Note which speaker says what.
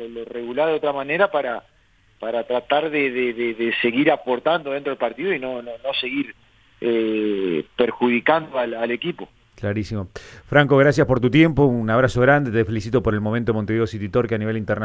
Speaker 1: lo regular de otra manera para tratar de seguir aportando dentro del partido y no seguir perjudicando al equipo.
Speaker 2: Clarísimo. Franco, gracias por tu tiempo, un abrazo grande, te felicito por el momento Montevideo City Torque a nivel internacional.